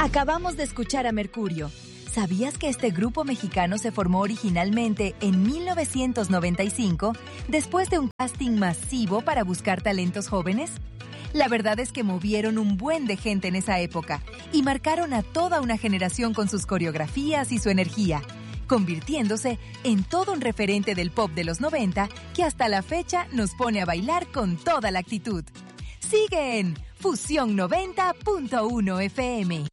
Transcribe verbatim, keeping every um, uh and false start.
Acabamos de escuchar a Mercurio. ¿Sabías que este grupo mexicano se formó originalmente en mil novecientos noventa y cinco después de un casting masivo para buscar talentos jóvenes? La verdad es que movieron un buen de gente en esa época y marcaron a toda una generación con sus coreografías y su energía, convirtiéndose en todo un referente del pop de los noventa que hasta la fecha nos pone a bailar con toda la actitud. Sigue en Fusión noventa punto uno F M.